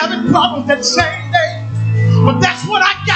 having problems that same day. But that's what I got.